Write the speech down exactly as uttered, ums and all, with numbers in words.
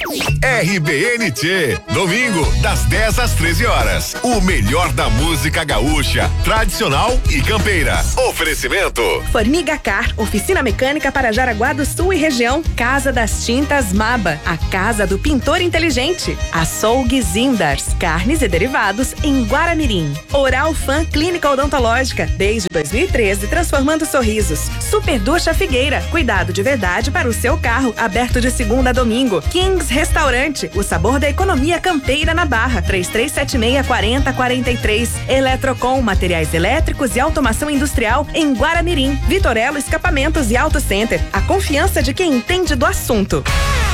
R B N T, domingo, das dez às treze horas. O melhor da música gaúcha, tradicional e campeira. Oferecimento. Formiga Car, oficina mecânica para Jaraguá do Sul e região. Casa das Tintas Maba, a casa do pintor inteligente. Açougue Zindars, carnes e derivados em Guaramirim. Oral Fan Clínica Odontológica, desde dois mil e treze, transformando sorrisos. Super Ducha Figueira, cuidado de verdade para o seu carro, aberto de segunda a domingo. Kings Restaurante, o sabor da economia campeira na Barra, três três sete seis, quatro zero quatro três. Eletrocom, materiais elétricos e automação industrial em Guaramirim. Vitorello Escapamentos e Auto Center, a confiança de quem entende do assunto.